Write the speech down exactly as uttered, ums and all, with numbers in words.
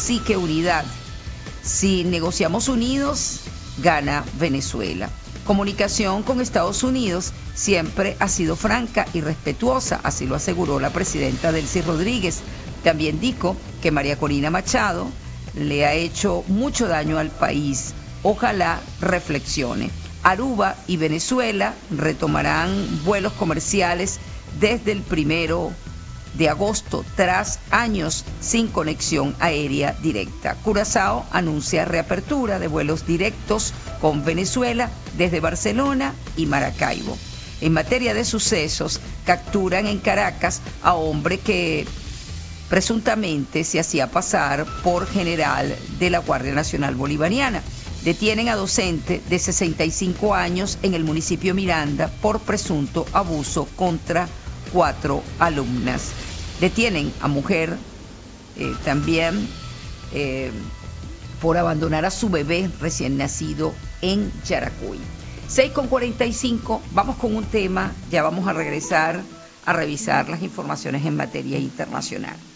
sí que unidad. Si negociamos unidos, gana Venezuela. Comunicación con Estados Unidos siempre ha sido franca y respetuosa, así lo aseguró la presidenta Delcy Rodríguez. También dijo que María Corina Machado le ha hecho mucho daño al país. Ojalá reflexione. Aruba y Venezuela retomarán vuelos comerciales desde el primero de agosto, tras años sin conexión aérea directa. Curazao anuncia reapertura de vuelos directos con Venezuela desde Barcelona y Maracaibo. En materia de sucesos, capturan en Caracas a hombre que presuntamente se hacía pasar por general de la Guardia Nacional Bolivariana. Detienen a docente de sesenta y cinco años en el municipio Miranda por presunto abuso contra cuatro alumnas. Detienen a mujer eh, también eh, por abandonar a su bebé recién nacido en Yaracuy. seis con cuarenta y cinco, vamos con un tema, ya vamos a regresar a revisar las informaciones en materia internacional.